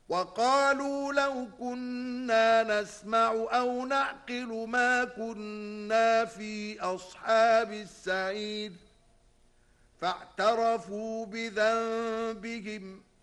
وقالوا لو كنا نسمع أو نعقل ما كنا في أصحاب السعير فاعترفوا بذنبهم